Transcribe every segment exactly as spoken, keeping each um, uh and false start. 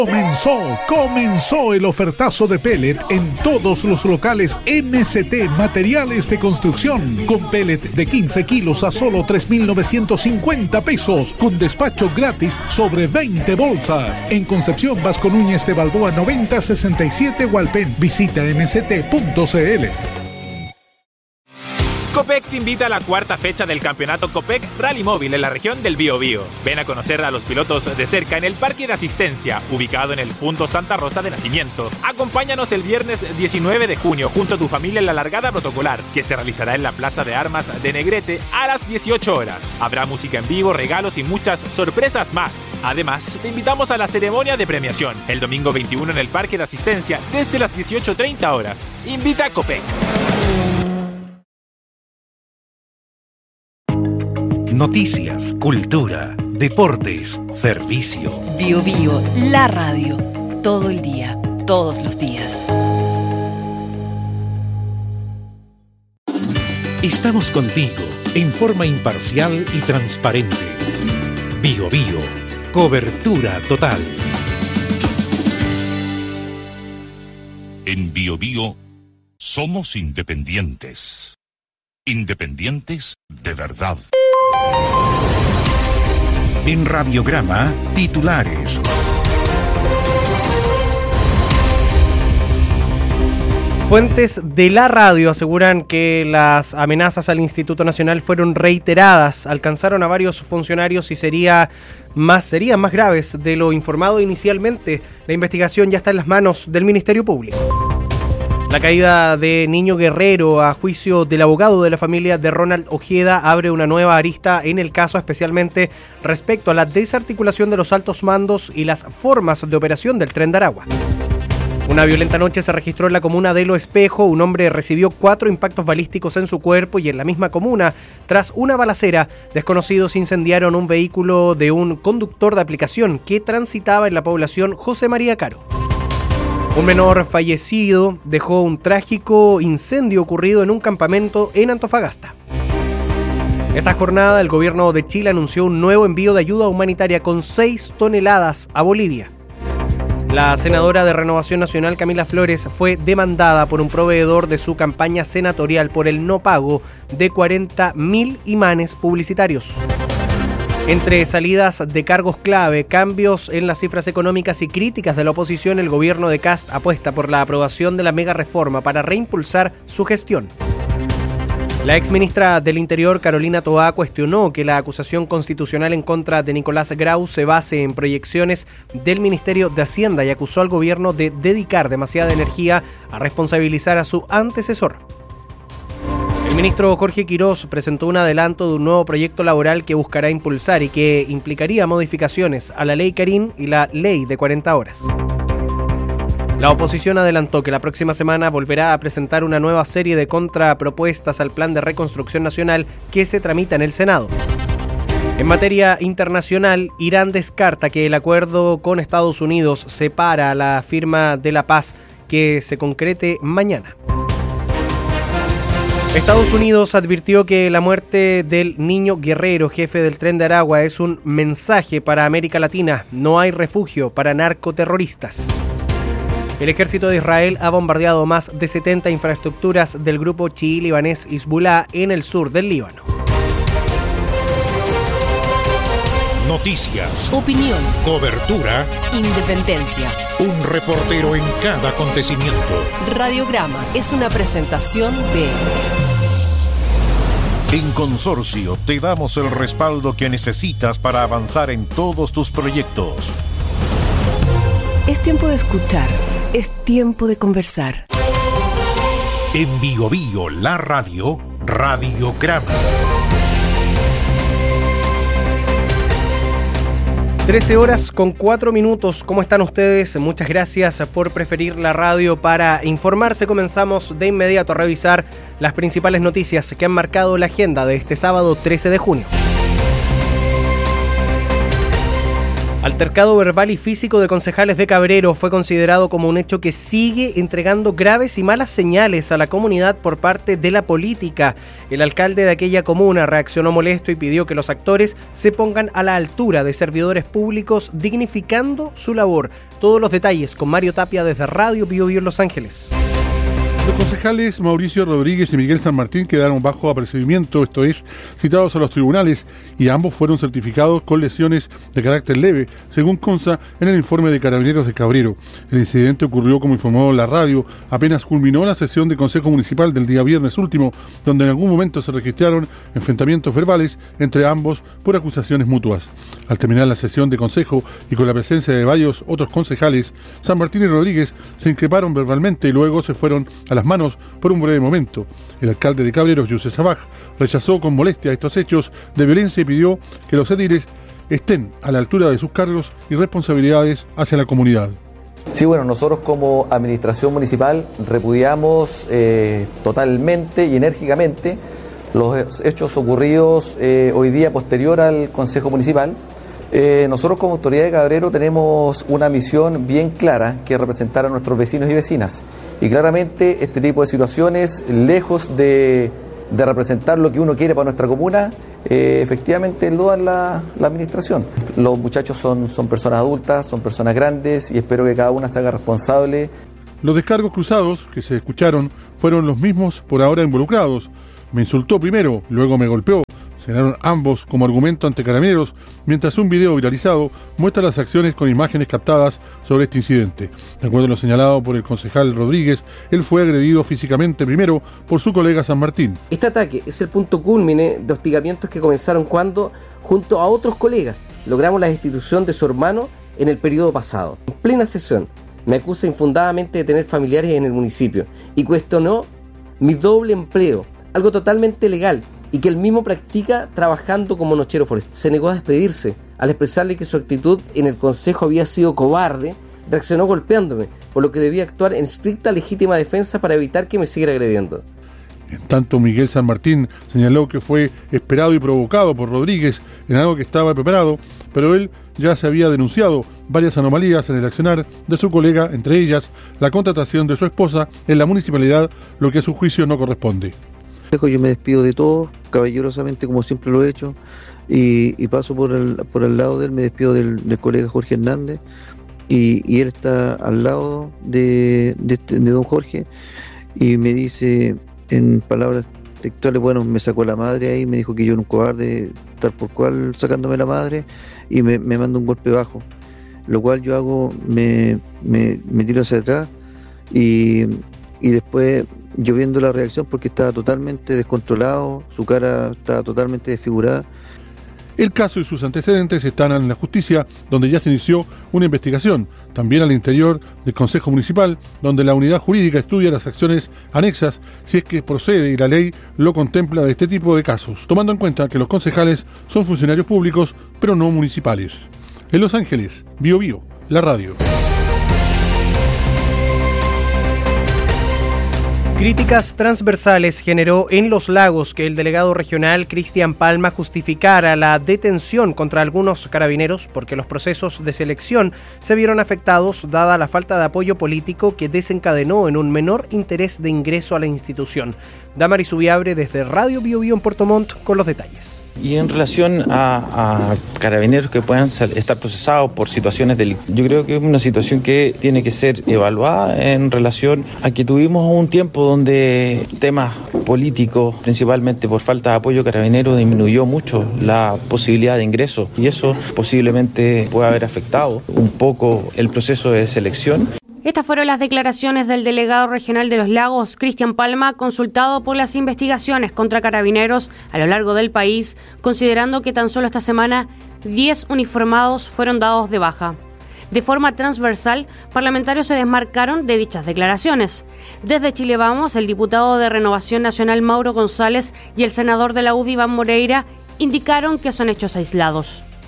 Comenzó, comenzó el ofertazo de pellet en todos los locales M S T Materiales de Construcción, con pellet de quince kilos a solo tres mil novecientos cincuenta pesos, con despacho gratis sobre veinte bolsas. En Concepción, Vasco Núñez de Balboa noventa sesenta y siete Hualpén. Visita m s t punto c l. Copec te invita a la cuarta fecha del campeonato Copec Rally Móvil en la región del Biobío. Ven a conocer a los pilotos de cerca en el Parque de Asistencia, ubicado en el Fundo Santa Rosa de Nacimiento. Acompáñanos el viernes diecinueve de junio junto a tu familia en la largada protocolar, que se realizará en la Plaza de Armas de Negrete a las dieciocho horas. Habrá música en vivo, regalos y muchas sorpresas más. Además, te invitamos a la ceremonia de premiación, el domingo veintiuno en el Parque de Asistencia desde las dieciocho treinta horas. Invita a Copec. Noticias, cultura, deportes, servicio. Biobío, la radio. Todo el día, todos los días. Estamos contigo en forma imparcial y transparente. Biobío, cobertura total. En Biobío somos independientes. Independientes de verdad. En Radiograma, titulares. Fuentes de la radio aseguran que las amenazas al Instituto Nacional fueron reiteradas, alcanzaron a varios funcionarios y sería más, serían más graves de lo informado inicialmente. La investigación ya está en las manos del Ministerio Público. La caída de Niño Guerrero, a juicio del abogado de la familia de Ronald Ojeda, abre una nueva arista en el caso, especialmente respecto a la desarticulación de los altos mandos y las formas de operación del Tren de Aragua. Una violenta noche se registró en la comuna de Lo Espejo. Un hombre recibió cuatro impactos balísticos en su cuerpo y en la misma comuna, tras una balacera, desconocidos incendiaron un vehículo de un conductor de aplicación que transitaba en la población José María Caro. Un menor fallecido dejó un trágico incendio ocurrido en un campamento en Antofagasta. Esta jornada, el gobierno de Chile anunció un nuevo envío de ayuda humanitaria con seis toneladas a Bolivia. La senadora de Renovación Nacional, Camila Flores, fue demandada por un proveedor de su campaña senatorial por el no pago de cuarenta mil imanes publicitarios. Entre salidas de cargos clave, cambios en las cifras económicas y críticas de la oposición, el gobierno de Kast apuesta por la aprobación de la mega reforma para reimpulsar su gestión. La exministra del Interior, Carolina Toá, cuestionó que la acusación constitucional en contra de Nicolás Grau se base en proyecciones del Ministerio de Hacienda y acusó al gobierno de dedicar demasiada energía a responsabilizar a su antecesor. El ministro Jorge Quirós presentó un adelanto de un nuevo proyecto laboral que buscará impulsar y que implicaría modificaciones a la ley Carín y la ley de cuarenta horas. La oposición adelantó que la próxima semana volverá a presentar una nueva serie de contrapropuestas al Plan de Reconstrucción Nacional que se tramita en el Senado. En materia internacional, Irán descarta que el acuerdo con Estados Unidos separa la firma de la paz que se concrete mañana. Estados Unidos advirtió que la muerte del Niño Guerrero, jefe del Tren de Aragua, es un mensaje para América Latina. No hay refugio para narcoterroristas. El ejército de Israel ha bombardeado más de setenta infraestructuras del grupo chií libanés Hezbollah en el sur del Líbano. Noticias, opinión, cobertura, independencia. Un reportero en cada acontecimiento. Radiograma es una presentación de... En Consorcio te damos el respaldo que necesitas para avanzar en todos tus proyectos. Es tiempo de escuchar, es tiempo de conversar. En Biobío, la radio, Radiograma. trece horas con cuatro minutos. ¿Cómo están ustedes? Muchas gracias por preferir la radio para informarse. Comenzamos de inmediato a revisar las principales noticias que han marcado la agenda de este sábado trece de junio. Altercado verbal y físico de concejales de Cabrero fue considerado como un hecho que sigue entregando graves y malas señales a la comunidad por parte de la política. El alcalde de aquella comuna reaccionó molesto y pidió que los actores se pongan a la altura de servidores públicos, dignificando su labor. Todos los detalles con Mario Tapia desde Radio Bio Bio en Los Ángeles. Los concejales Mauricio Rodríguez y Miguel San Martín quedaron bajo apercibimiento, esto es, citados a los tribunales, y ambos fueron certificados con lesiones de carácter leve, según consta en el informe de Carabineros de Cabrero. El incidente ocurrió, como informó la radio, apenas culminó la sesión de Consejo Municipal del día viernes último, donde en algún momento se registraron enfrentamientos verbales entre ambos por acusaciones mutuas. Al terminar la sesión de consejo y con la presencia de varios otros concejales, San Martín y Rodríguez se increparon verbalmente y luego se fueron a las manos por un breve momento. El alcalde de Cabreros, Yusef Sabaj, rechazó con molestia estos hechos de violencia y pidió que los ediles estén a la altura de sus cargos y responsabilidades hacia la comunidad. Sí, bueno, nosotros como administración municipal repudiamos eh, totalmente y enérgicamente los hechos ocurridos eh, hoy día posterior al Consejo Municipal. Eh, nosotros como autoridad de Cabrero tenemos una misión bien clara, que es representar a nuestros vecinos y vecinas. Y claramente este tipo de situaciones, lejos de, de representar lo que uno quiere para nuestra comuna, eh, efectivamente lo da la, la administración. Los muchachos son, son personas adultas, son personas grandes y espero que cada una se haga responsable. Los descargos cruzados que se escucharon fueron los mismos por ahora involucrados. Me insultó primero, luego me golpeó. Señalaron ambos como argumento ante Carabineros, mientras un video viralizado muestra las acciones con imágenes captadas sobre este incidente. De acuerdo a lo señalado por el concejal Rodríguez, él fue agredido físicamente primero por su colega San Martín. Este ataque es el punto cúlmine de hostigamientos que comenzaron cuando, junto a otros colegas, logramos la destitución de su hermano en el periodo pasado. En plena sesión, me acusa infundadamente de tener familiares en el municipio y cuestionó mi doble empleo, algo totalmente legal y que él mismo practica trabajando como nochero forestal. Se negó a despedirse. Al expresarle que su actitud en el consejo había sido cobarde, reaccionó golpeándome, por lo que debía actuar en estricta legítima defensa para evitar que me siguiera agrediendo. En tanto, Miguel San Martín señaló que fue esperado y provocado por Rodríguez en algo que estaba preparado, pero él ya se había denunciado varias anomalías en el accionar de su colega, entre ellas la contratación de su esposa en la municipalidad, lo que a su juicio no corresponde. Yo me despido de todos, caballerosamente como siempre lo he hecho, y, y paso por el, por el lado de él, me despido del, del colega Jorge Hernández, y, y él está al lado de, de, de don Jorge, y me dice en palabras textuales, bueno, me sacó la madre ahí, me dijo que yo era un cobarde, tal por cual sacándome la madre, y me, me manda un golpe bajo, lo cual yo hago, me, me, me tiro hacia atrás, y, y después yo viendo la reacción porque estaba totalmente descontrolado, su cara estaba totalmente desfigurada. El caso y sus antecedentes están en la justicia, donde ya se inició una investigación, también al interior del Consejo Municipal, donde la unidad jurídica estudia las acciones anexas si es que procede y la ley lo contempla de este tipo de casos, tomando en cuenta que los concejales son funcionarios públicos, pero no municipales. En Los Ángeles, Bio Bio, la radio. Críticas transversales generó en Los Lagos que el delegado regional Cristian Palma justificara la detención contra algunos carabineros porque los procesos de selección se vieron afectados dada la falta de apoyo político que desencadenó en un menor interés de ingreso a la institución. Damaris Subiabre desde Radio Bio Bio en Puerto Montt con los detalles. Y en relación a, a carabineros que puedan estar procesados por situaciones delictivas, yo creo que es una situación que tiene que ser evaluada en relación a que tuvimos un tiempo donde temas políticos, principalmente por falta de apoyo carabinero, disminuyó mucho la posibilidad de ingreso y eso posiblemente puede haber afectado un poco el proceso de selección. Estas fueron las declaraciones del delegado regional de Los Lagos, Cristian Palma, consultado por las investigaciones contra carabineros a lo largo del país, considerando que tan solo esta semana diez uniformados fueron dados de baja. De forma transversal, parlamentarios se desmarcaron de dichas declaraciones. Desde Chile Vamos, el diputado de Renovación Nacional Mauro González y el senador de la U D I Iván Moreira indicaron que son hechos aislados.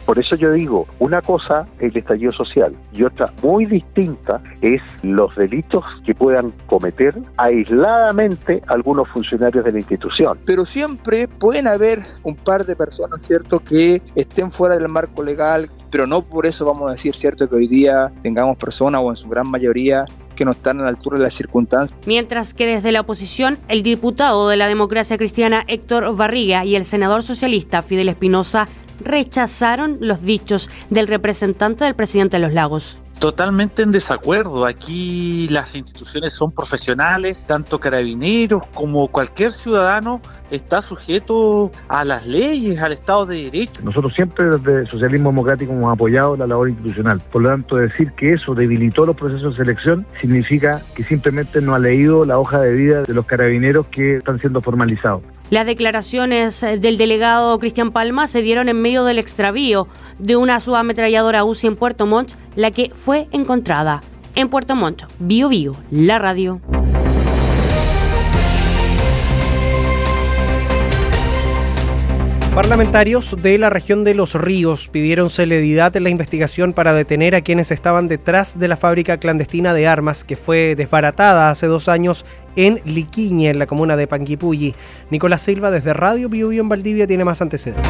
Por eso yo digo, una cosa es el estallido social y otra muy distinta es los delitos que puedan cometer aisladamente algunos funcionarios de la institución. Pero siempre pueden haber un par de personas, ¿cierto?, que estén fuera del marco legal, pero no por eso vamos a decir, ¿cierto?, que hoy día tengamos personas, o en su gran mayoría, que no están a la altura de las circunstancias. Mientras que desde la oposición, el diputado de la Democracia Cristiana Héctor Barriga y el senador socialista Fidel Espinosa rechazaron los dichos del representante del presidente de Los Lagos. Totalmente en desacuerdo. Aquí las instituciones son profesionales, tanto Carabineros como cualquier ciudadano está sujeto a las leyes, al Estado de Derecho. Nosotros siempre desde el Socialismo Democrático hemos apoyado la labor institucional. Por lo tanto, decir que eso debilitó los procesos de selección significa que simplemente no ha leído la hoja de vida de los carabineros que están siendo formalizados. Las declaraciones del delegado Cristian Palma se dieron en medio del extravío de una subametralladora U C I en Puerto Montt, la que fue encontrada en Puerto Montt. Bio Bio, la radio. Parlamentarios de la región de Los Ríos pidieron celeridad en la investigación para detener a quienes estaban detrás de la fábrica clandestina de armas que fue desbaratada hace dos años en Liquiñe, en la comuna de Panguipulli. Nicolás Silva, desde Radio Bio Bio en Valdivia, tiene más antecedentes.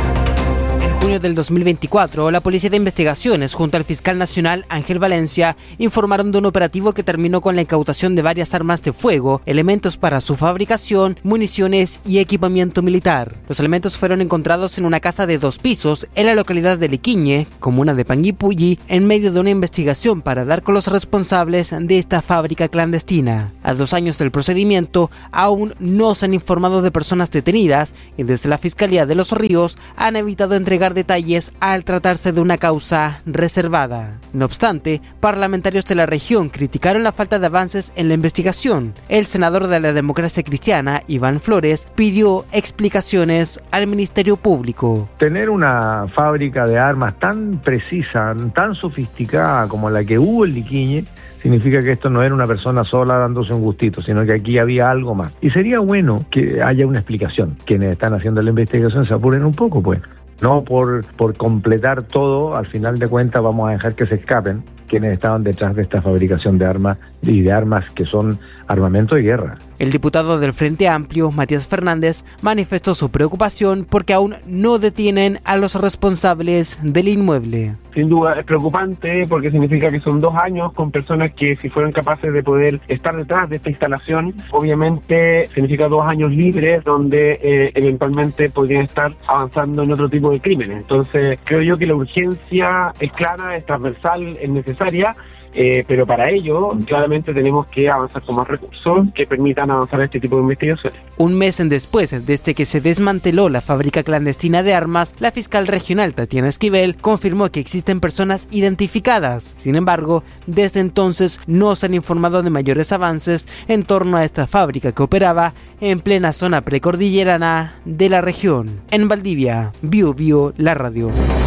En junio del dos mil veinticuatro, la Policía de Investigaciones, junto al fiscal nacional Ángel Valencia, informaron de un operativo que terminó con la incautación de varias armas de fuego, elementos para su fabricación, municiones y equipamiento militar. Los elementos fueron encontrados en una casa de dos pisos en la localidad de Liquiñe, comuna de Panguipulli, en medio de una investigación para dar con los responsables de esta fábrica clandestina. A dos años del procedimiento, aún no se han informado de personas detenidas y desde la Fiscalía de Los Ríos han evitado entregar detalles al tratarse de una causa reservada. No obstante, parlamentarios de la región criticaron la falta de avances en la investigación. El senador de la Democracia Cristiana, Iván Flores, pidió explicaciones al Ministerio Público. Tener una fábrica de armas tan precisa, tan sofisticada como la que hubo en Liquiñe, significa que esto no era una persona sola dándose un gustito, sino que aquí había algo más. Y sería bueno que haya una explicación. Quienes están haciendo la investigación se apuren un poco, pues. No por, por completar todo, al final de cuentas vamos a dejar que se escapen quienes estaban detrás de esta fabricación de armas y de armas que son armamento de guerra. El diputado del Frente Amplio, Matías Fernández, manifestó su preocupación porque aún no detienen a los responsables del inmueble. Sin duda es preocupante porque significa que son dos años con personas que, si fueran capaces de poder estar detrás de esta instalación, obviamente significa dos años libres donde eh, eventualmente podrían estar avanzando en otro tipo de crímenes. Entonces creo yo que la urgencia es clara, es transversal, es necesaria. Eh, pero para ello, claramente tenemos que avanzar con más recursos que permitan avanzar este tipo de investigaciones. Un mes después, desde que se desmanteló la fábrica clandestina de armas, la fiscal regional Tatiana Esquivel confirmó que existen personas identificadas. Sin embargo, desde entonces no se han informado de mayores avances en torno a esta fábrica que operaba en plena zona precordillerana de la región. En Valdivia, Bio Bio, la radio.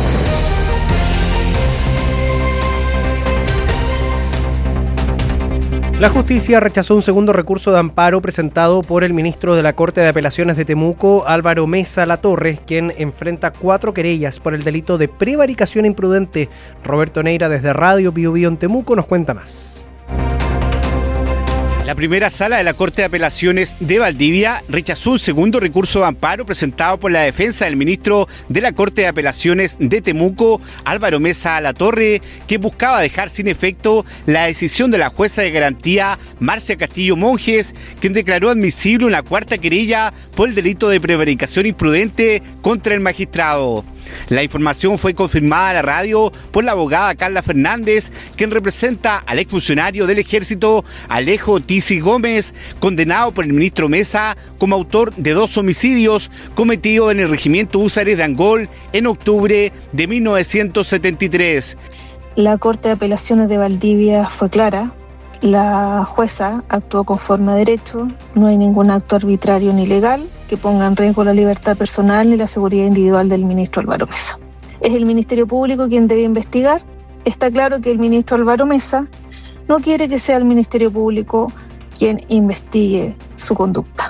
La justicia rechazó un segundo recurso de amparo presentado por el ministro de la Corte de Apelaciones de Temuco, Álvaro Mesa Latorre, quien enfrenta cuatro querellas por el delito de prevaricación imprudente. Roberto Neira, desde Radio Bio Bio en Temuco, nos cuenta más. La primera sala de la Corte de Apelaciones de Valdivia rechazó un segundo recurso de amparo presentado por la defensa del ministro de la Corte de Apelaciones de Temuco, Álvaro Mesa Latorre, que buscaba dejar sin efecto la decisión de la jueza de garantía Marcia Castillo Monjes, quien declaró admisible una cuarta querella por el delito de prevaricación imprudente contra el magistrado. La información fue confirmada a la radio por la abogada Carla Fernández, quien representa al exfuncionario del Ejército Alejo Tisi Gómez, condenado por el ministro Mesa como autor de dos homicidios cometidos en el regimiento Húsares de Angol en octubre de mil novecientos setenta y tres. La Corte de Apelaciones de Valdivia fue clara. La jueza actuó conforme a derecho, no hay ningún acto arbitrario ni legal que ponga en riesgo la libertad personal ni la seguridad individual del ministro Álvaro Mesa. Es el Ministerio Público quien debe investigar. Está claro que el ministro Álvaro Mesa no quiere que sea el Ministerio Público quien investigue su conducta.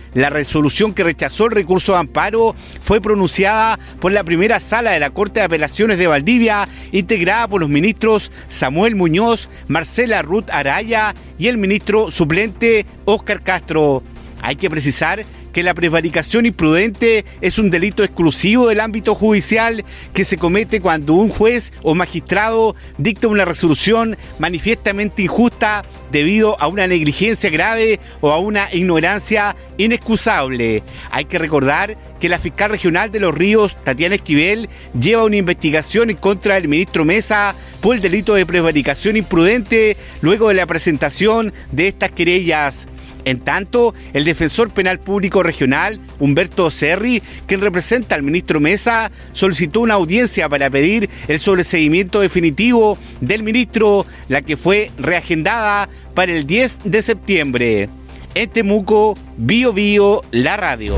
La resolución que rechazó el recurso de amparo fue pronunciada por la primera sala de la Corte de Apelaciones de Valdivia, integrada por los ministros Samuel Muñoz, Marcela Ruth Araya y el ministro suplente Óscar Castro. Hay que precisar que la prevaricación imprudente es un delito exclusivo del ámbito judicial que se comete cuando un juez o magistrado dicta una resolución manifiestamente injusta debido a una negligencia grave o a una ignorancia inexcusable. Hay que recordar que la fiscal regional de Los Ríos, Tatiana Esquivel, lleva una investigación en contra del ministro Mesa por el delito de prevaricación imprudente luego de la presentación de estas querellas. En tanto, el defensor penal público regional, Humberto Cerri, quien representa al ministro Mesa, solicitó una audiencia para pedir el sobreseimiento definitivo del ministro, la que fue reagendada para el diez de septiembre. En Temuco, Bio Bio, la radio.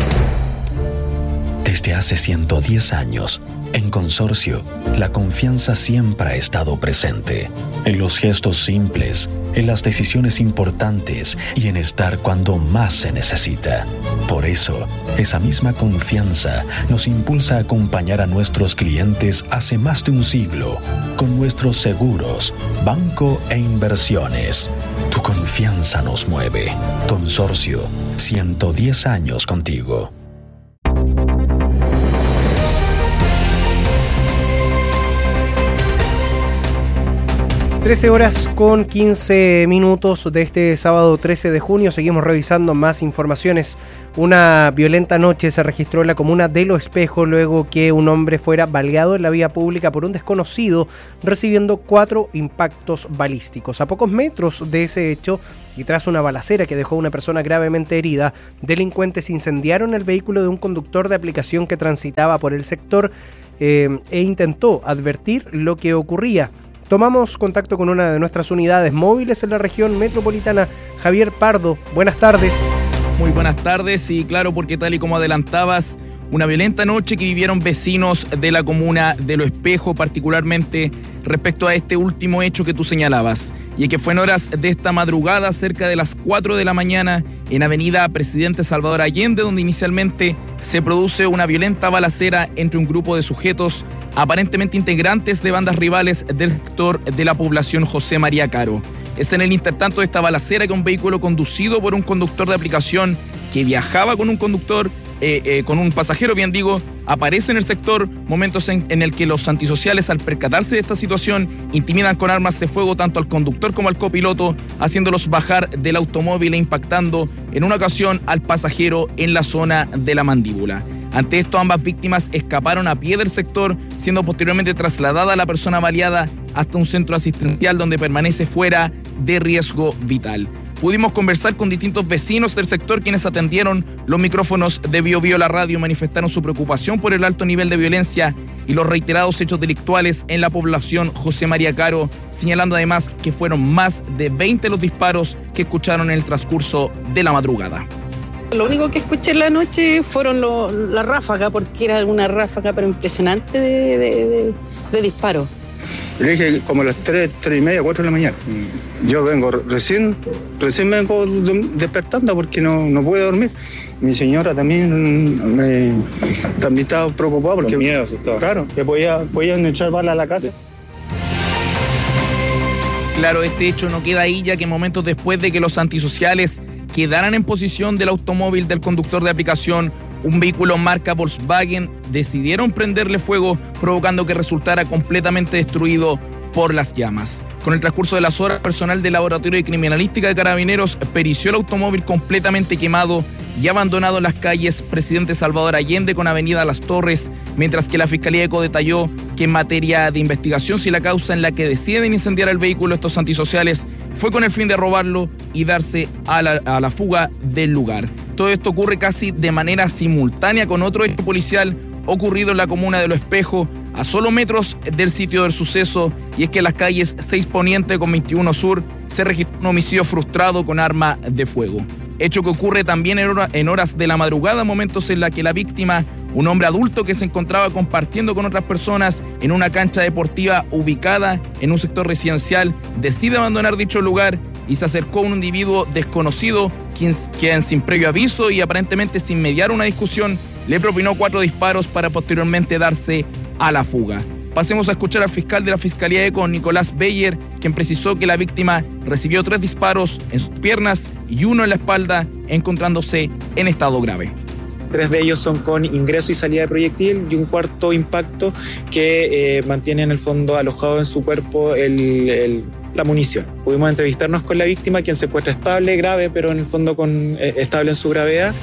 Desde hace ciento diez años, en Consorcio, la confianza siempre ha estado presente. En los gestos simples, en las decisiones importantes y en estar cuando más se necesita. Por eso, esa misma confianza nos impulsa a acompañar a nuestros clientes hace más de un siglo con nuestros seguros, banco e inversiones. Tu confianza nos mueve. Consorcio, ciento diez años contigo. trece horas con quince minutos de este sábado trece de junio. Seguimos revisando más informaciones. Una violenta noche se registró en la comuna de Los Espejos luego que un hombre fuera baleado en la vía pública por un desconocido, recibiendo cuatro impactos balísticos. A pocos metros de ese hecho y tras una balacera que dejó a una persona gravemente herida, delincuentes incendiaron el vehículo de un conductor de aplicación que transitaba por el sector eh, e intentó advertir lo que ocurría. Tomamos contacto con una de nuestras unidades móviles en la región metropolitana. Javier Pardo, buenas tardes. Muy buenas tardes y claro, porque tal y como adelantabas, una violenta noche que vivieron vecinos de la comuna de Los Espejos, particularmente respecto a este último hecho que tú señalabas. Y es que fue en horas de esta madrugada, cerca de las cuatro de la mañana, en avenida Presidente Salvador Allende, donde inicialmente se produce una violenta balacera entre un grupo de sujetos aparentemente integrantes de bandas rivales del sector de la población José María Caro. Es en el intertanto de esta balacera que un vehículo conducido por un conductor de aplicación que viajaba con un conductor, eh, eh, con un pasajero, bien digo, aparece en el sector, momentos en, en el que los antisociales, al percatarse de esta situación, intimidan con armas de fuego tanto al conductor como al copiloto, haciéndolos bajar del automóvil e impactando en una ocasión al pasajero en la zona de la mandíbula. Ante esto, ambas víctimas escaparon a pie del sector, siendo posteriormente trasladada la persona baleada hasta un centro asistencial donde permanece fuera de riesgo vital. Pudimos conversar con distintos vecinos del sector quienes atendieron los micrófonos de Bio Bio la radio, manifestaron su preocupación por el alto nivel de violencia y los reiterados hechos delictuales en la población José María Caro, señalando además que fueron más de veinte los disparos que escucharon en el transcurso de la madrugada. Lo único que escuché en la noche fueron lo, la ráfaga, porque era una ráfaga pero impresionante de, de, de, de disparos. Le dije como a las tres, tres y media, cuatro de la mañana. Yo vengo recién, recién me vengo despertando porque no, no puedo dormir. Mi señora también, me, también estaba preocupada porque, con miedo, asustado. Claro, que podía, podían echar balas a la casa. Claro, este hecho no queda ahí, ya que momentos después de que los antisociales quedaran en posición del automóvil del conductor de aplicación, un vehículo marca Volkswagen, decidieron prenderle fuego, provocando que resultara completamente destruido por las llamas. Con el transcurso de las horas, personal del Laboratorio de Criminalística de Carabineros perició el automóvil completamente quemado y abandonado en las calles Presidente Salvador Allende con Avenida Las Torres, mientras que la Fiscalía de ECO detalló que en materia de investigación, si la causa en la que deciden incendiar el vehículo estos antisociales fue con el fin de robarlo y darse a la, a la fuga del lugar. Todo esto ocurre casi de manera simultánea con otro hecho policial ocurrido en la comuna de Los Espejos, a solo metros del sitio del suceso, y es que en las calles seis Poniente con veintiuno Sur se registró un homicidio frustrado con arma de fuego. Hecho que ocurre también en, hora, en horas de la madrugada, momentos en la que la víctima, un hombre adulto que se encontraba compartiendo con otras personas en una cancha deportiva ubicada en un sector residencial, decide abandonar dicho lugar y se acercó a un individuo desconocido quien, quien sin previo aviso y aparentemente sin mediar una discusión, le propinó cuatro disparos para posteriormente darse a la fuga. Pasemos a escuchar al fiscal de la Fiscalía ECO, Nicolás Beyer, quien precisó que la víctima recibió tres disparos en sus piernas y uno en la espalda, encontrándose en estado grave. Tres de ellos son con ingreso y salida de proyectil y un cuarto impacto que eh, mantiene en el fondo alojado en su cuerpo el, el, la munición. Pudimos entrevistarnos con la víctima, quien se encuentra estable, grave, pero en el fondo con, eh, estable en su gravedad.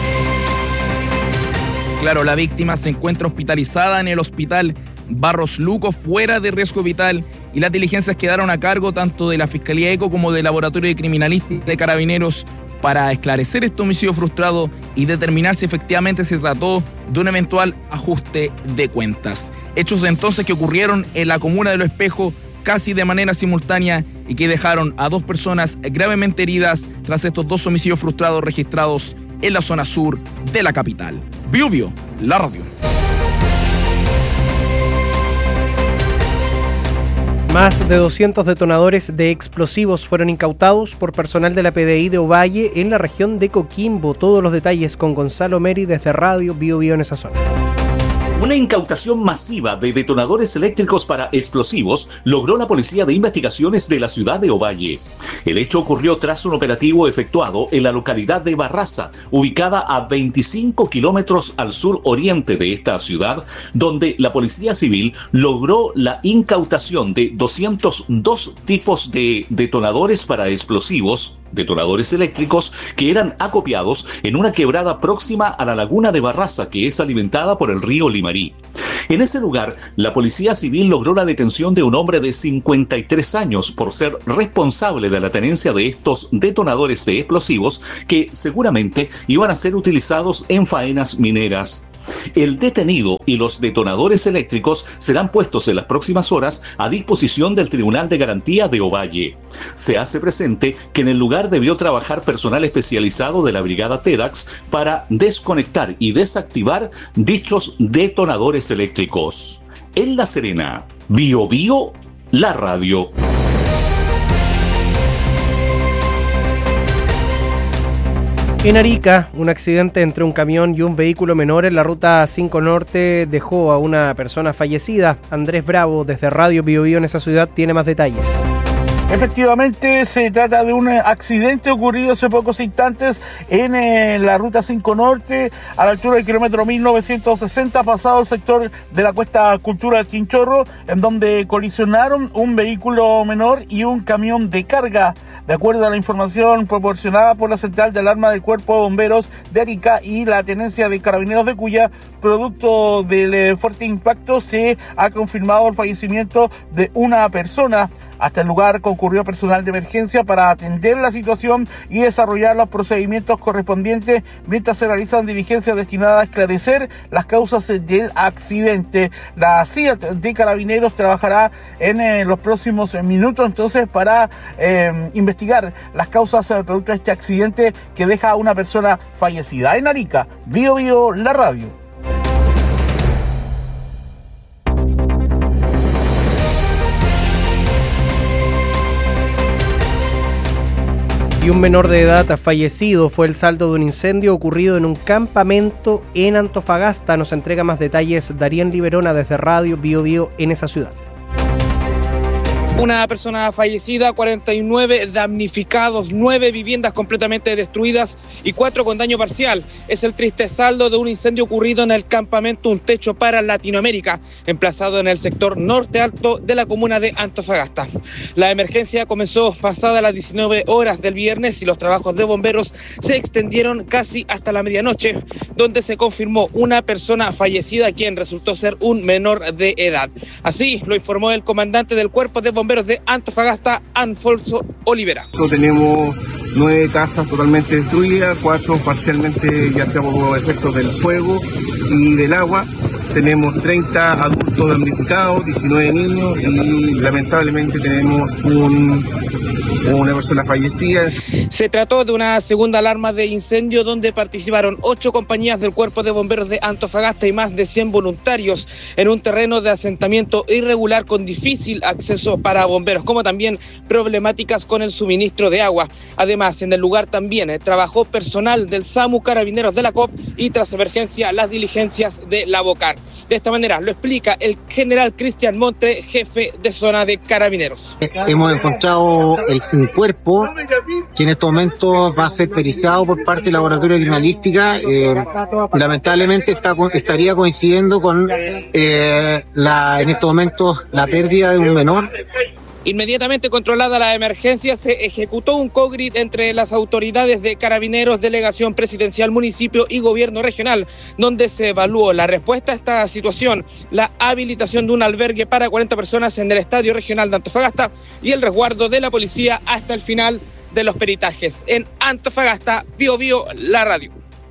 Claro, la víctima se encuentra hospitalizada en el hospital Barros Luco, fuera de riesgo vital, y las diligencias quedaron a cargo tanto de la Fiscalía ECO como del Laboratorio de Criminalística de Carabineros para esclarecer este homicidio frustrado y determinar si efectivamente se trató de un eventual ajuste de cuentas. Hechos entonces que ocurrieron en la comuna de Lo Espejo casi de manera simultánea y que dejaron a dos personas gravemente heridas tras estos dos homicidios frustrados registrados en la zona sur de la capital. Bio Bio, la radio. Más de doscientos detonadores de explosivos fueron incautados por personal de la P D I de Ovalle en la región de Coquimbo. Todos los detalles con Gonzalo Meri desde Radio Bio Bio en esa zona. Una incautación masiva de detonadores eléctricos para explosivos logró la Policía de Investigaciones de la ciudad de Ovalle. El hecho ocurrió tras un operativo efectuado en la localidad de Barraza, ubicada a veinticinco kilómetros al sur oriente de esta ciudad, donde la Policía Civil logró la incautación de doscientos dos tipos de detonadores para explosivos, detonadores eléctricos, que eran acopiados en una quebrada próxima a la laguna de Barraza, que es alimentada por el río Limarí. En ese lugar, la Policía Civil logró la detención de un hombre de cincuenta y tres años por ser responsable de la tenencia de estos detonadores de explosivos que seguramente iban a ser utilizados en faenas mineras. El detenido y los detonadores eléctricos serán puestos en las próximas horas a disposición del Tribunal de Garantía de Ovalle. Se hace presente que en el lugar debió trabajar personal especializado de la Brigada TEDAX para desconectar y desactivar dichos detonadores eléctricos. En La Serena, Bio Bio, la radio. En Arica, un accidente entre un camión y un vehículo menor en la ruta cinco Norte dejó a una persona fallecida. Andrés Bravo, desde Radio Bio Bio en esa ciudad, tiene más detalles. Efectivamente, se trata de un accidente ocurrido hace pocos instantes en eh, la ruta cinco Norte, a la altura del kilómetro mil novecientos sesenta, pasado el sector de la Cuesta Cultura del Chinchorro, en donde colisionaron un vehículo menor y un camión de carga. De acuerdo a la información proporcionada por la Central de Alarma del Cuerpo de Bomberos de Arica y la Tenencia de Carabineros de Cuya, producto del eh, fuerte impacto, se ha confirmado el fallecimiento de una persona. Hasta el lugar concurrió personal de emergencia para atender la situación y desarrollar los procedimientos correspondientes mientras se realizan diligencias destinadas a esclarecer las causas del accidente. La C I A T de Carabineros trabajará en eh, los próximos minutos entonces para eh, investigar las causas del producto de este accidente que deja a una persona fallecida. En Arica, Bio Bio, la radio. Y un menor de edad fallecido fue el saldo de un incendio ocurrido en un campamento en Antofagasta. Nos entrega más detalles Darien Liberona desde Radio Bio Bio en esa ciudad. Una persona fallecida, cuarenta y nueve damnificados, nueve viviendas completamente destruidas y cuatro con daño parcial. Es el triste saldo de un incendio ocurrido en el campamento Un Techo para Latinoamérica, emplazado en el sector norte alto de la comuna de Antofagasta. La emergencia comenzó pasadas las diecinueve horas del viernes y los trabajos de bomberos se extendieron casi hasta la medianoche, donde se confirmó una persona fallecida, quien resultó ser un menor de edad. Así lo informó el comandante del Cuerpo de Bomberos Bomberos de Antofagasta, Alfonso Olivera. Tenemos nueve casas totalmente destruidas, cuatro parcialmente ya sea por efectos del fuego y del agua. Tenemos treinta adultos damnificados, diecinueve niños y lamentablemente tenemos un una persona fallecida. Se trató de una segunda alarma de incendio donde participaron ocho compañías del Cuerpo de Bomberos de Antofagasta y más de cien voluntarios en un terreno de asentamiento irregular con difícil acceso para bomberos, como también problemáticas con el suministro de agua. Además, en el lugar también eh, trabajó personal del SAMU, Carabineros de la C O P y tras emergencia las diligencias de la BOCAR. De esta manera lo explica el general Cristian Montre, jefe de zona de Carabineros. Hemos encontrado el, un cuerpo que en estos momentos va a ser periciado por parte del laboratorio de criminalística. Eh, lamentablemente está, estaría coincidiendo con eh, la, en estos momentos la pérdida de un menor. Inmediatamente controlada la emergencia, se ejecutó un COGRIT entre las autoridades de Carabineros, Delegación Presidencial, Municipio y Gobierno Regional, donde se evaluó la respuesta a esta situación, la habilitación de un albergue para cuarenta personas en el Estadio Regional de Antofagasta y el resguardo de la policía hasta el final de los peritajes. En Antofagasta, Bio Bio, la radio.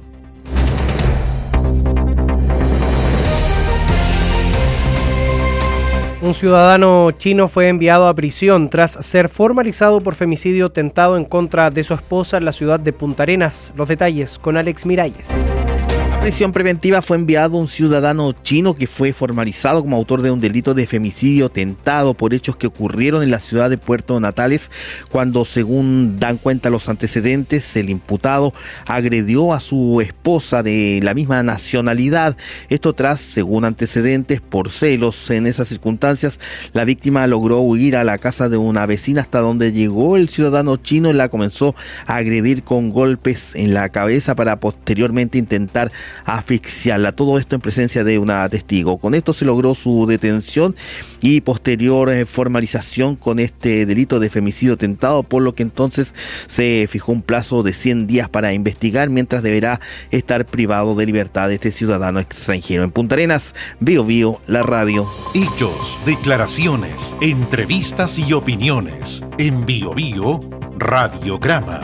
Un ciudadano chino fue enviado a prisión tras ser formalizado por femicidio tentado en contra de su esposa en la ciudad de Punta Arenas. Los detalles con Alex Miralles. A prisión preventiva fue enviado un ciudadano chino que fue formalizado como autor de un delito de femicidio tentado por hechos que ocurrieron en la ciudad de Puerto Natales, cuando, según dan cuenta los antecedentes, el imputado agredió a su esposa de la misma nacionalidad. Esto tras, según antecedentes, por celos. En esas circunstancias, la víctima logró huir a la casa de una vecina, hasta donde llegó el ciudadano chino y la comenzó a agredir con golpes en la cabeza para posteriormente intentar asfixiarla. Todo esto en presencia de una testigo. Con esto se logró su detención y posterior formalización con este delito de femicidio tentado, por lo que entonces se fijó un plazo de cien días para investigar, mientras deberá estar privado de libertad de este ciudadano extranjero. En Punta Arenas, Bio Bio, la radio. Hechos, declaraciones, entrevistas y opiniones. En Bio Bio, Radiograma.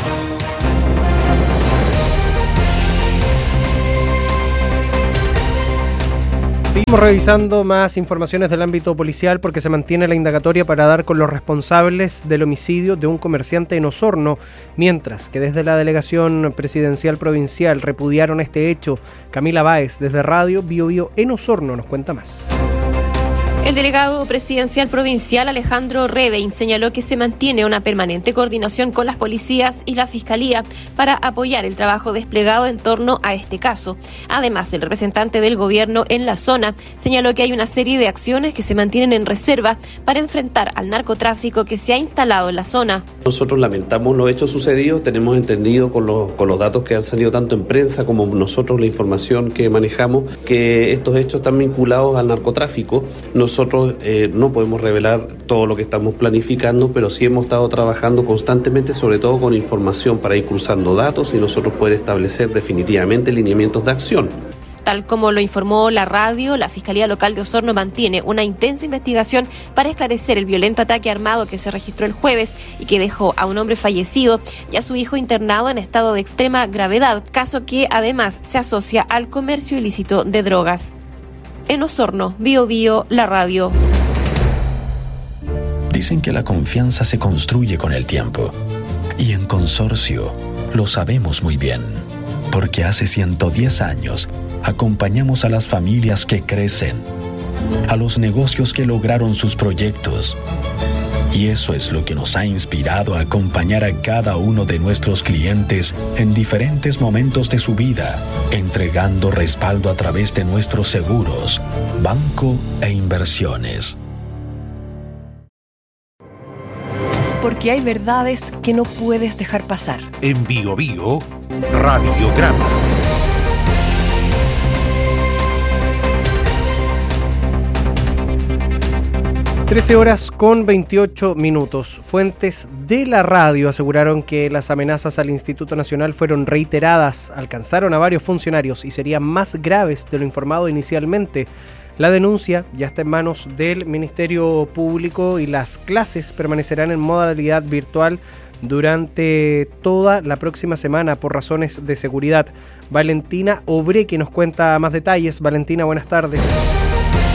Seguimos revisando más informaciones del ámbito policial porque se mantiene la indagatoria para dar con los responsables del homicidio de un comerciante en Osorno, mientras que desde la Delegación Presidencial Provincial repudiaron este hecho. Camila Báez, desde Radio Bio Bio en Osorno, nos cuenta más. El delegado presidencial provincial Alejandro Rebein señaló que se mantiene una permanente coordinación con las policías y la Fiscalía para apoyar el trabajo desplegado en torno a este caso. Además, el representante del gobierno en la zona señaló que hay una serie de acciones que se mantienen en reserva para enfrentar al narcotráfico que se ha instalado en la zona. Nosotros lamentamos los hechos sucedidos, tenemos entendido con los, con los datos que han salido tanto en prensa como nosotros la información que manejamos, que estos hechos están vinculados al narcotráfico. Nosotros eh, no podemos revelar todo lo que estamos planificando, pero sí hemos estado trabajando constantemente, sobre todo con información para ir cruzando datos y nosotros poder establecer definitivamente lineamientos de acción. Tal como lo informó la radio, la Fiscalía Local de Osorno mantiene una intensa investigación para esclarecer el violento ataque armado que se registró el jueves y que dejó a un hombre fallecido y a su hijo internado en estado de extrema gravedad, caso que además se asocia al comercio ilícito de drogas. En Osorno, Bio Bio, la radio. Dicen que la confianza se construye con el tiempo. Y en Consorcio lo sabemos muy bien. Porque hace ciento diez años acompañamos a las familias que crecen, a los negocios que lograron sus proyectos. Y eso es lo que nos ha inspirado a acompañar a cada uno de nuestros clientes en diferentes momentos de su vida, entregando respaldo a través de nuestros seguros, banco e inversiones. Porque hay verdades que no puedes dejar pasar. En Bio Bio, Radiograma. trece horas con veintiocho minutos. Fuentes de la radio aseguraron que las amenazas al Instituto Nacional fueron reiteradas, alcanzaron a varios funcionarios y serían más graves de lo informado inicialmente. La denuncia ya está en manos del Ministerio Público y las clases permanecerán en modalidad virtual durante toda la próxima semana por razones de seguridad. Valentina Obreque nos cuenta más detalles. Valentina, buenas tardes.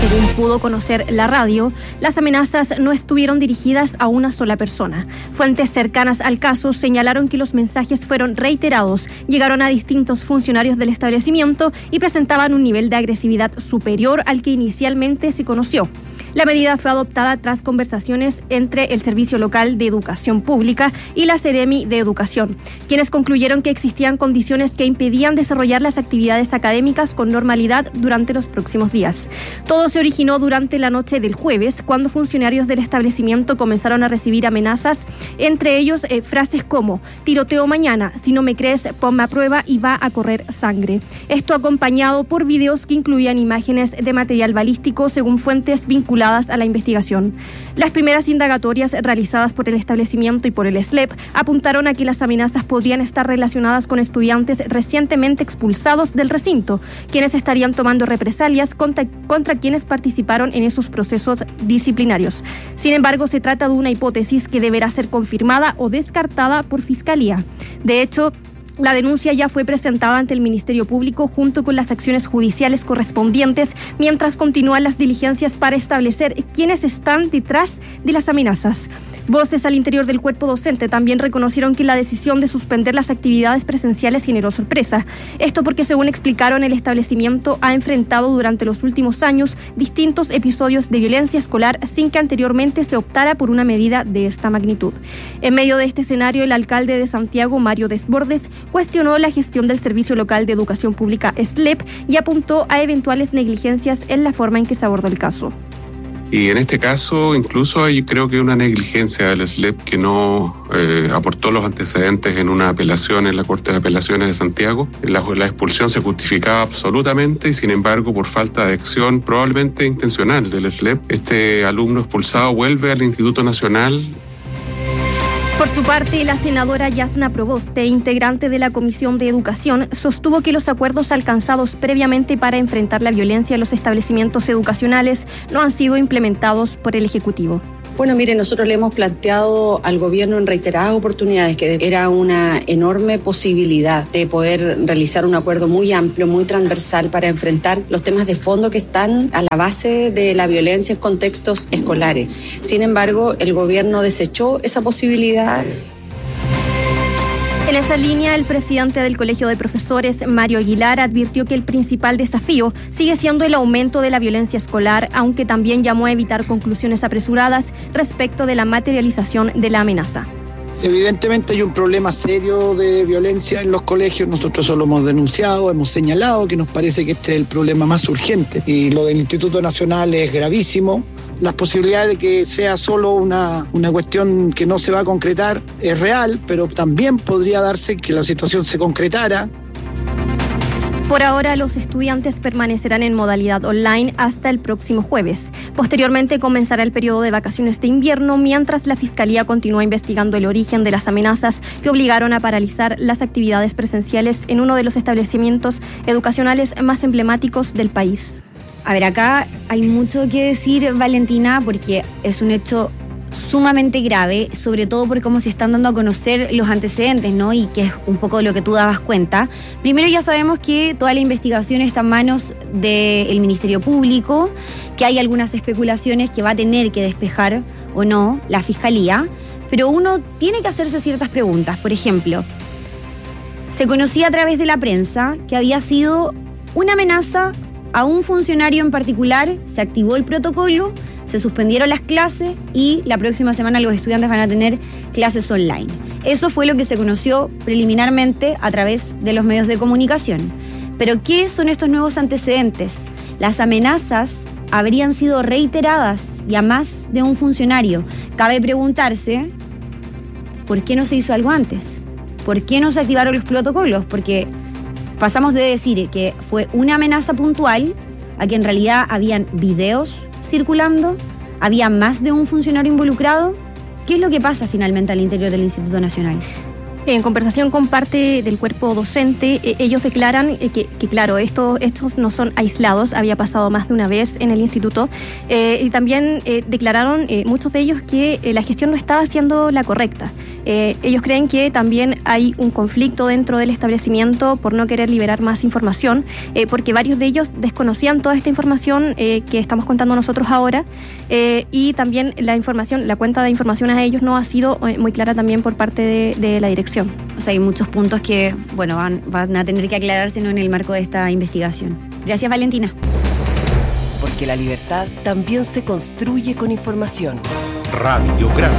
Según pudo conocer la radio, las amenazas no estuvieron dirigidas a una sola persona. Fuentes cercanas al caso señalaron que los mensajes fueron reiterados, llegaron a distintos funcionarios del establecimiento y presentaban un nivel de agresividad superior al que inicialmente se conoció. La medida fue adoptada tras conversaciones entre el Servicio Local de Educación Pública y la Seremi de Educación, quienes concluyeron que existían condiciones que impedían desarrollar las actividades académicas con normalidad durante los próximos días. Todo se originó durante la noche del jueves, cuando funcionarios del establecimiento comenzaron a recibir amenazas, entre ellos eh, frases como "tiroteo mañana, si no me crees, ponme a prueba y va a correr sangre". Esto acompañado por videos que incluían imágenes de material balístico, según fuentes vinculadas a la investigación. Las primeras indagatorias realizadas por el establecimiento y por el S L E P apuntaron a que las amenazas podrían estar relacionadas con estudiantes recientemente expulsados del recinto, quienes estarían tomando represalias contra, contra quienes participaron en esos procesos disciplinarios. Sin embargo, se trata de una hipótesis que deberá ser confirmada o descartada por Fiscalía. De hecho, la denuncia ya fue presentada ante el Ministerio Público junto con las acciones judiciales correspondientes, mientras continúan las diligencias para establecer quiénes están detrás de las amenazas. Voces al interior del cuerpo docente también reconocieron que la decisión de suspender las actividades presenciales generó sorpresa. Esto porque, según explicaron, el establecimiento ha enfrentado durante los últimos años distintos episodios de violencia escolar sin que anteriormente se optara por una medida de esta magnitud. En medio de este escenario, el alcalde de Santiago, Mario Desbordes, cuestionó la gestión del Servicio Local de Educación Pública S L E P y apuntó a eventuales negligencias en la forma en que se abordó el caso. Y en este caso, incluso hay, creo que una negligencia del S L E P que no eh, aportó los antecedentes en una apelación en la Corte de Apelaciones de Santiago. La, la expulsión se justificaba absolutamente y, sin embargo, por falta de acción probablemente intencional del S L E P, este alumno expulsado vuelve al Instituto Nacional. Por su parte, la senadora Yasna Proboste, integrante de la Comisión de Educación, sostuvo que los acuerdos alcanzados previamente para enfrentar la violencia en los establecimientos educacionales no han sido implementados por el Ejecutivo. Bueno, mire, nosotros le hemos planteado al gobierno en reiteradas oportunidades que era una enorme posibilidad de poder realizar un acuerdo muy amplio, muy transversal para enfrentar los temas de fondo que están a la base de la violencia en contextos escolares. Sin embargo, el gobierno desechó esa posibilidad. En esa línea, el presidente del Colegio de Profesores, Mario Aguilar, advirtió que el principal desafío sigue siendo el aumento de la violencia escolar, aunque también llamó a evitar conclusiones apresuradas respecto de la materialización de la amenaza. Evidentemente hay un problema serio de violencia en los colegios. Nosotros eso lo hemos denunciado, hemos señalado que nos parece que este es el problema más urgente. Y lo del Instituto Nacional es gravísimo. Las posibilidades de que sea solo una, una cuestión que no se va a concretar es real, pero también podría darse que la situación se concretara. Por ahora, los estudiantes permanecerán en modalidad online hasta el próximo jueves. Posteriormente comenzará el periodo de vacaciones de invierno, mientras la Fiscalía continúa investigando el origen de las amenazas que obligaron a paralizar las actividades presenciales en uno de los establecimientos educacionales más emblemáticos del país. A ver, acá hay mucho que decir, Valentina, porque es un hecho sumamente grave, sobre todo por cómo se están dando a conocer los antecedentes, ¿no? Y que es un poco de lo que tú dabas cuenta. Primero, ya sabemos que toda la investigación está en manos del Ministerio Público, que hay algunas especulaciones que va a tener que despejar o no la Fiscalía, pero uno tiene que hacerse ciertas preguntas. Por ejemplo, se conocía a través de la prensa que había sido una amenaza a un funcionario en particular, se activó el protocolo, se suspendieron las clases y la próxima semana los estudiantes van a tener clases online. Eso fue lo que se conoció preliminarmente a través de los medios de comunicación. Pero ¿qué son estos nuevos antecedentes? Las amenazas habrían sido reiteradas y a más de un funcionario. Cabe preguntarse, ¿por qué no se hizo algo antes? ¿Por qué no se activaron los protocolos? Porque pasamos de decir que fue una amenaza puntual a que en realidad habían videos circulando, había más de un funcionario involucrado. ¿Qué es lo que pasa finalmente al interior del Instituto Nacional? En conversación con parte del cuerpo docente, eh, ellos declaran eh, que, que, claro, esto, estos no son aislados, había pasado más de una vez en el instituto, eh, y también eh, declararon eh, muchos de ellos que eh, la gestión no estaba siendo la correcta. Eh, ellos creen que también hay un conflicto dentro del establecimiento por no querer liberar más información, eh, porque varios de ellos desconocían toda esta información eh, que estamos contando nosotros ahora, eh, y también la información, la cuenta de información a ellos no ha sido eh, muy clara también por parte de, de la dirección. O sea, hay muchos puntos que, bueno, van, van a tener que aclararse, ¿no?, en el marco de esta investigación. Gracias, Valentina. Porque la libertad también se construye con información. Radio Grama.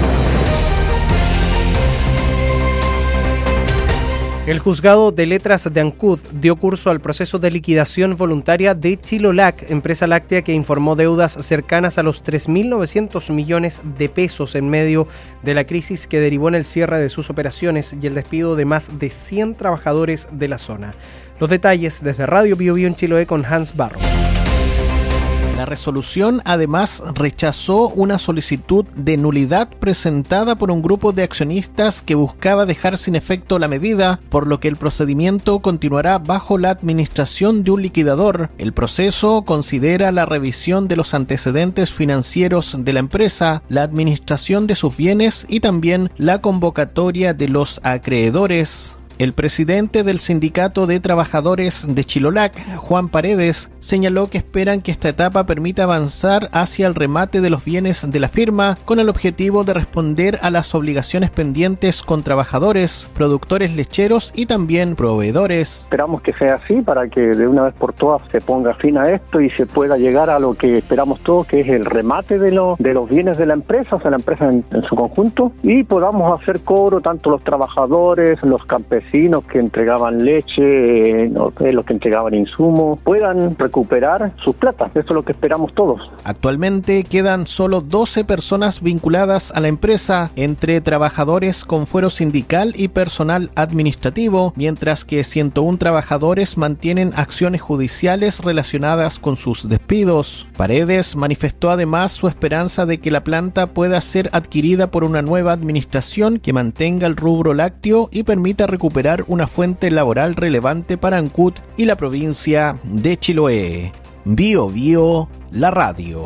El juzgado de letras de Ancud dio curso al proceso de liquidación voluntaria de Chilolac, empresa láctea que informó deudas cercanas a los tres mil novecientos millones de pesos en medio de la crisis que derivó en el cierre de sus operaciones y el despido de más de cien trabajadores de la zona. Los detalles desde Radio Bio Bio en Chiloé con Hans Barro. La resolución además rechazó una solicitud de nulidad presentada por un grupo de accionistas que buscaba dejar sin efecto la medida, por lo que el procedimiento continuará bajo la administración de un liquidador. El proceso considera la revisión de los antecedentes financieros de la empresa, la administración de sus bienes y también la convocatoria de los acreedores. El presidente del Sindicato de Trabajadores de Chilolac, Juan Paredes, señaló que esperan que esta etapa permita avanzar hacia el remate de los bienes de la firma con el objetivo de responder a las obligaciones pendientes con trabajadores, productores lecheros y también proveedores. Esperamos que sea así para que de una vez por todas se ponga fin a esto y se pueda llegar a lo que esperamos todos, que es el remate de, lo, de los bienes de la empresa, o sea, la empresa en, en su conjunto, y podamos hacer cobro tanto los trabajadores, los campesinos, que entregaban leche, no sé, los que entregaban insumos, puedan recuperar sus plata. Eso es lo que esperamos todos. Actualmente quedan solo doce personas vinculadas a la empresa, entre trabajadores con fuero sindical y personal administrativo, mientras que ciento uno trabajadores mantienen acciones judiciales relacionadas con sus despidos. Paredes manifestó además su esperanza de que la planta pueda ser adquirida por una nueva administración que mantenga el rubro lácteo y permita recuperar una fuente laboral relevante para Ancud y la provincia de Chiloé. Bio Bio, la radio.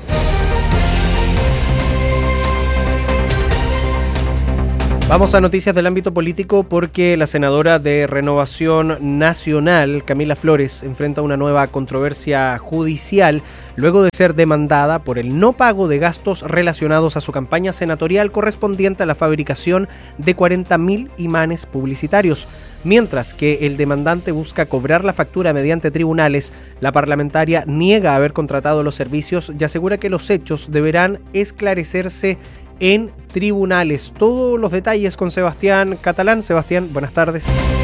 Vamos a noticias del ámbito político porque la senadora de Renovación Nacional, Camila Flores, enfrenta una nueva controversia judicial luego de ser demandada por el no pago de gastos relacionados a su campaña senatorial correspondiente a la fabricación de cuarenta mil imanes publicitarios. Mientras que el demandante busca cobrar la factura mediante tribunales, la parlamentaria niega haber contratado los servicios y asegura que los hechos deberán esclarecerse en tribunales. Todos los detalles con Sebastián Catalán. Sebastián, buenas tardes.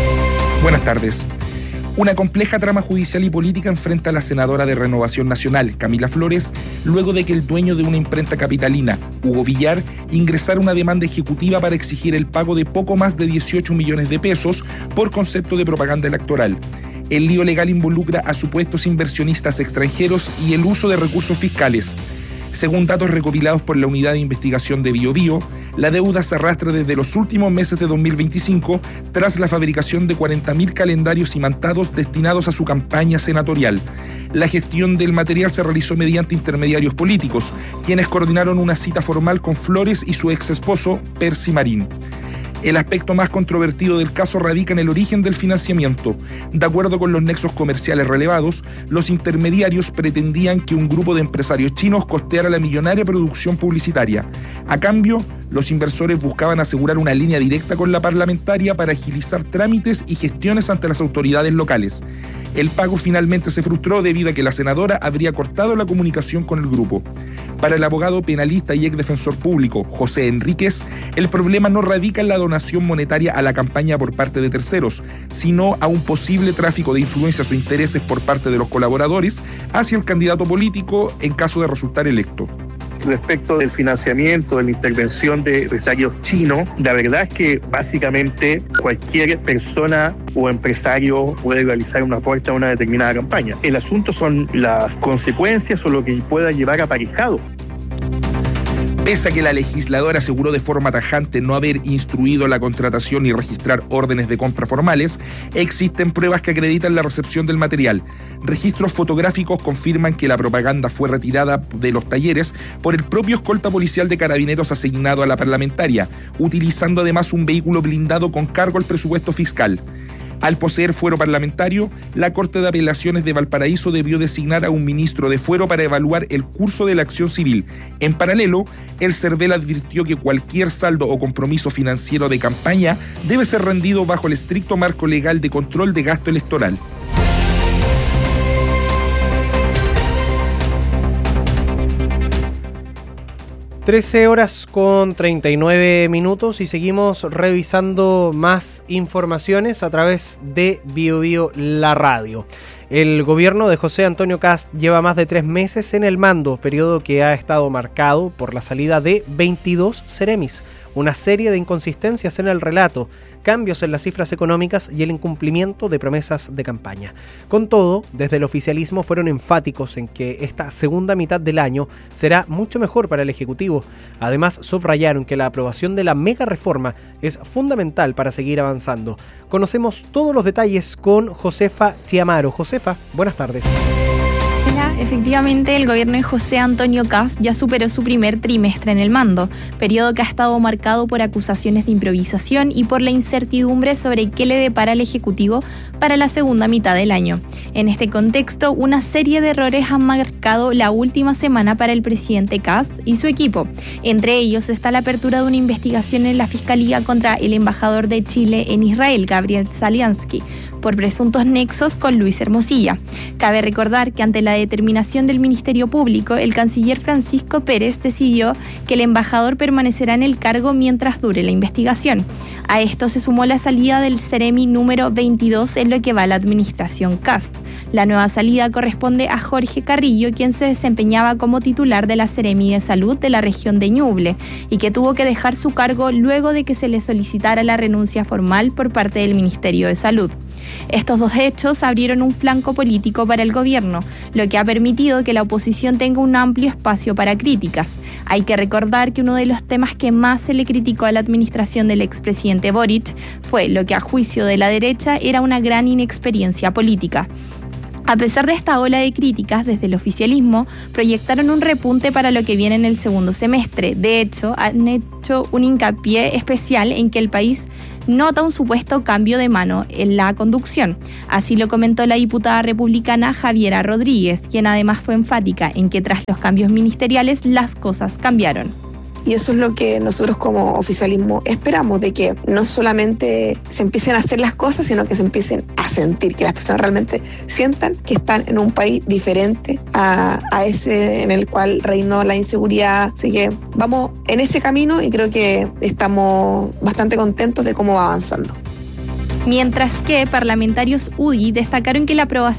Buenas tardes. Una compleja trama judicial y política enfrenta a la senadora de Renovación Nacional, Camila Flores, luego de que el dueño de una imprenta capitalina, Hugo Villar, ingresara una demanda ejecutiva para exigir el pago de poco más de dieciocho millones de pesos por concepto de propaganda electoral. El lío legal involucra a supuestos inversionistas extranjeros y el uso de recursos fiscales. Según datos recopilados por la Unidad de Investigación de Bio Bio, la deuda se arrastra desde los últimos meses de dos mil veinticinco tras la fabricación de cuarenta mil calendarios imantados destinados a su campaña senatorial. La gestión del material se realizó mediante intermediarios políticos, quienes coordinaron una cita formal con Flores y su ex esposo, Percy Marín. El aspecto más controvertido del caso radica en el origen del financiamiento. De acuerdo con los nexos comerciales relevados, los intermediarios pretendían que un grupo de empresarios chinos costeara la millonaria producción publicitaria. A cambio, los inversores buscaban asegurar una línea directa con la parlamentaria para agilizar trámites y gestiones ante las autoridades locales. El pago finalmente se frustró debido a que la senadora habría cortado la comunicación con el grupo. Para el abogado penalista y ex defensor público José Enríquez, el problema no radica en la donación monetaria a la campaña por parte de terceros, sino a un posible tráfico de influencias o intereses por parte de los colaboradores hacia el candidato político en caso de resultar electo. Respecto del financiamiento, de la intervención de empresarios chinos, la verdad es que básicamente cualquier persona o empresario puede realizar un aporte a una determinada campaña. El asunto son las consecuencias o lo que pueda llevar aparejado. Pese a que la legisladora aseguró de forma tajante no haber instruido la contratación ni registrar órdenes de compra formales, existen pruebas que acreditan la recepción del material. Registros fotográficos confirman que la propaganda fue retirada de los talleres por el propio escolta policial de Carabineros asignado a la parlamentaria, utilizando además un vehículo blindado con cargo al presupuesto fiscal. Al poseer fuero parlamentario, la Corte de Apelaciones de Valparaíso debió designar a un ministro de fuero para evaluar el curso de la acción civil. En paralelo, el CERVEL advirtió que cualquier saldo o compromiso financiero de campaña debe ser rendido bajo el estricto marco legal de control de gasto electoral. trece horas con treinta y nueve minutos y seguimos revisando más informaciones a través de Bio Bio La Radio. El gobierno de José Antonio Kast lleva más de tres meses en el mando, periodo que ha estado marcado por la salida de veintidós seremis, una serie de inconsistencias en el relato, cambios en las cifras económicas y el incumplimiento de promesas de campaña. Con todo, desde el oficialismo fueron enfáticos en que esta segunda mitad del año será mucho mejor para el Ejecutivo. Además, subrayaron que la aprobación de la mega reforma es fundamental para seguir avanzando. Conocemos todos los detalles con Josefa Chiamaro. Josefa, buenas tardes. Efectivamente, el gobierno de José Antonio Kast ya superó su primer trimestre en el mando, periodo que ha estado marcado por acusaciones de improvisación y por la incertidumbre sobre qué le depara al Ejecutivo para la segunda mitad del año. En este contexto, una serie de errores han marcado la última semana para el presidente Kast y su equipo. Entre ellos está la apertura de una investigación en la Fiscalía contra el embajador de Chile en Israel, Gabriel Zalianski, por presuntos nexos con Luis Hermosilla. Cabe recordar que ante la determinación del Ministerio Público, el canciller Francisco Pérez decidió que el embajador permanecerá en el cargo mientras dure la investigación. A esto se sumó la salida del Seremi número veintidós en lo que va la administración Kast. La nueva salida corresponde a Jorge Carrillo, quien se desempeñaba como titular de la Seremi de Salud de la región de Ñuble y que tuvo que dejar su cargo luego de que se le solicitara la renuncia formal por parte del Ministerio de Salud. Estos dos hechos abrieron un flanco político para el gobierno, lo que ha permitido que la oposición tenga un amplio espacio para críticas. Hay que recordar que uno de los temas que más se le criticó a la administración del expresidente Boric fue lo que a juicio de la derecha era una gran inexperiencia política. A pesar de esta ola de críticas, desde el oficialismo proyectaron un repunte para lo que viene en el segundo semestre. De hecho, han hecho un hincapié especial en que el país nota un supuesto cambio de mano en la conducción. Así lo comentó la diputada republicana Javiera Rodríguez, quien además fue enfática en que tras los cambios ministeriales las cosas cambiaron. Y eso es lo que nosotros como oficialismo esperamos, de que no solamente se empiecen a hacer las cosas, sino que se empiecen a sentir, que las personas realmente sientan que están en un país diferente a, a ese en el cual reinó la inseguridad. Así que vamos en ese camino y creo que estamos bastante contentos de cómo va avanzando. Mientras que parlamentarios U D I destacaron que la aprobación